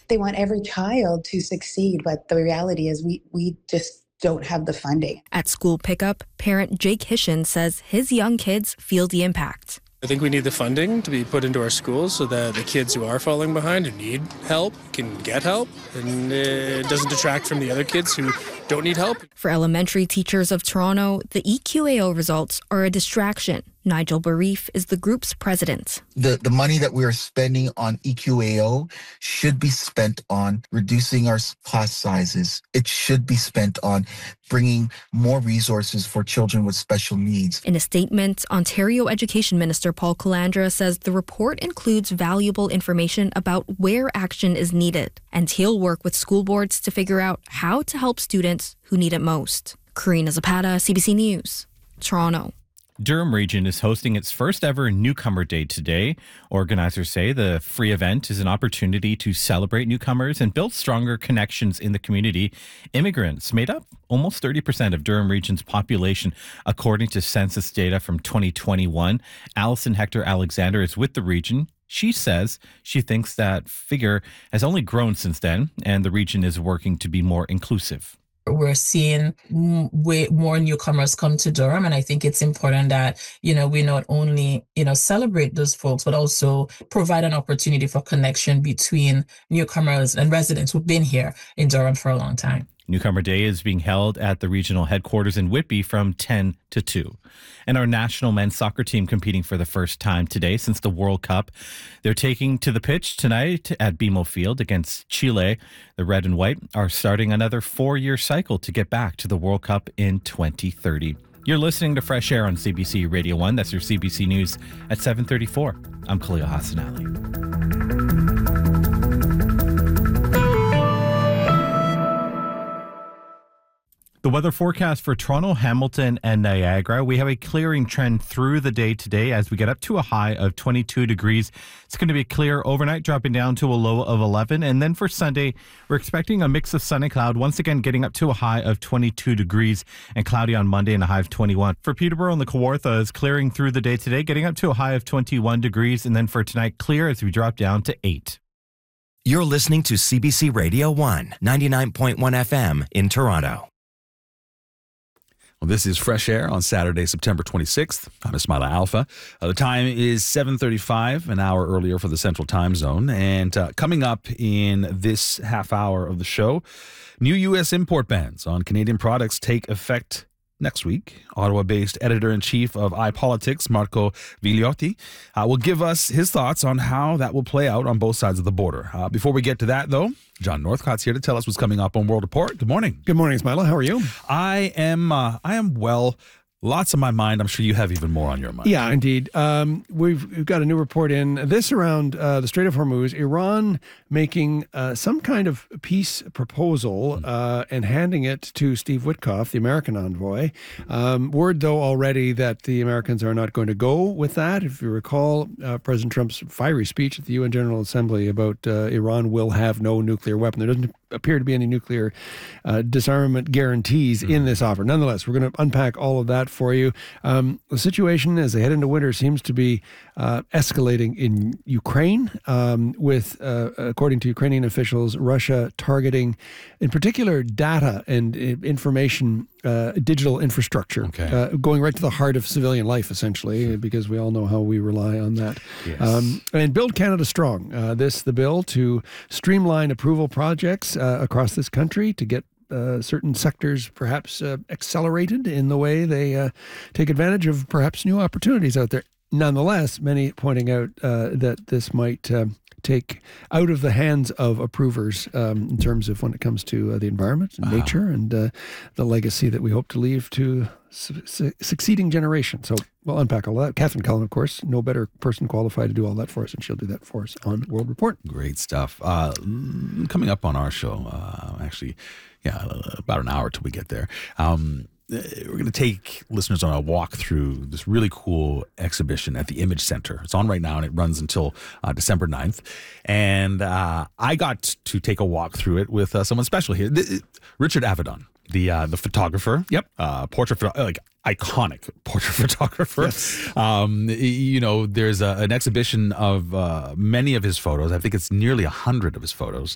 They want every child to succeed, but the reality is we just don't have the funding. At school pickup, parent Jake Hishin says his young kids feel the impact. I think we need the funding to be put into our schools so that the kids who are falling behind, who need help, can get help, and it doesn't detract from the other kids who don't need help. For elementary teachers of Toronto, the EQAO results are a distraction. Nigel Barif is the group's president. The money that we are spending on EQAO should be spent on reducing our class sizes. It should be spent on bringing more resources for children with special needs. In a statement, Ontario Education Minister Paul Calandra says the report includes valuable information about where action is needed, and he'll work with school boards to figure out how to help students who need it most. Karina Zapata, CBC News, Toronto. Durham Region is hosting its first ever Newcomer Day today. Organizers say the free event is an opportunity to celebrate newcomers and build stronger connections in the community. Immigrants made up almost 30% of Durham Region's population, according to census data from 2021. Alison Hector Alexander is with the region. She says she thinks that figure has only grown since then, and the region is working to be more inclusive. We're seeing way more newcomers come to Durham, and I think it's important that, we not only, celebrate those folks, but also provide an opportunity for connection between newcomers and residents who've been here in Durham for a long time. Newcomer Day is being held at the regional headquarters in Whitby from 10 to 2. And our national men's soccer team competing for the first time today since the World Cup. They're taking to the pitch tonight at BMO Field against Chile. The red and white are starting another 4-year cycle to get back to the World Cup in 2030. You're listening to Fresh Air on CBC Radio 1. That's your CBC News at 7:34. I'm Khalil Hassan Ali. The weather forecast for Toronto, Hamilton, and Niagara. We have a clearing trend through the day today as we get up to a high of 22 degrees. It's going to be clear overnight, dropping down to a low of 11. And then for Sunday, we're expecting a mix of sun and cloud, once again getting up to a high of 22 degrees and cloudy on Monday and a high of 21. For Peterborough and the Kawartha is clearing through the day today, getting up to a high of 21 degrees. And then for tonight, clear as we drop down to 8. You're listening to CBC Radio 1, 99.1 FM in Toronto. Well, this is Fresh Air on Saturday, September 26th. I'm Ismaila Alpha. The time is 7:35, an hour earlier for the Central Time Zone. And coming up in this half hour of the show, new U.S. import bans on Canadian products take effect next week. Ottawa-based editor-in-chief of iPolitics, Marco Vigliotti, will give us his thoughts on how that will play out on both sides of the border. Before we get to that, though, John Northcott's here to tell us what's coming up on World Report. Good morning. Good morning, Ismaila. How are you? I am well. Lots on my mind. I'm sure you have even more on your mind. Yeah, indeed. We've got a new report in. This around the Strait of Hormuz, Iran making some kind of peace proposal and handing it to Steve Witkoff, the American envoy. Word, though, already that the Americans are not going to go with that. If you recall, President Trump's fiery speech at the UN General Assembly about Iran will have no nuclear weapon. There doesn't appear to be any nuclear disarmament guarantees in this offer. Nonetheless, we're going to unpack all of that for you. The situation as they head into winter seems to be escalating in Ukraine with, according to Ukrainian officials, Russia targeting, in particular, data and information, digital infrastructure, going right to the heart of civilian life, essentially, because we all know how we rely on that. Yes. And Build Canada Strong, the bill to streamline approval projects across this country to get certain sectors perhaps accelerated in the way they take advantage of perhaps new opportunities out there. Nonetheless, many pointing out that this might take out of the hands of approvers in terms of when it comes to the environment and nature and the legacy that we hope to leave to succeeding generations. So we'll unpack all that. Catherine Cullen, of course, no better person qualified to do all that for us, and she'll do that for us on World Report. Great stuff. Coming up on our show, about an hour till we get there. We're going to take listeners on a walk through this really cool exhibition at the Image Center. It's on right now, and it runs until December 9th. And I got to take a walk through it with someone special here, Richard Avedon, the photographer. Yep. Iconic portrait photographer. Yes. There's an exhibition of many of his photos. I think it's nearly 100 of his photos